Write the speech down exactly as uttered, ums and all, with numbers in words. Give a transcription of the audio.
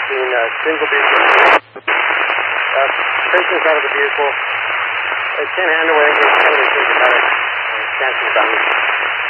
seen uh, single vehicle. Uh, patients out of the vehicle. It can't handle it. It's totally symptomatic. Uh, cancer damage.